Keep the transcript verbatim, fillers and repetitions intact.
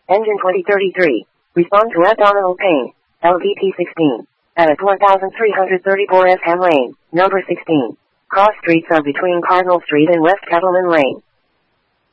Engine twenty thirty-three. Respond to abdominal pain. L V P sixteen. At one thousand three hundred thirty-four Effingham Lane, number sixteen. Cross streets are between Cardinal Street and West Kettleman Lane.